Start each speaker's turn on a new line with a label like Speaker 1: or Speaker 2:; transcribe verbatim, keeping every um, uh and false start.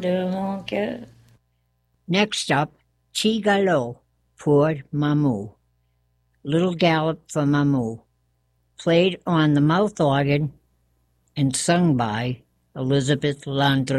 Speaker 1: Next up, Ti Gallo pour Mamou, Little Gallop for Mamou, played on the mouth organ and sung by Elizabeth Landry.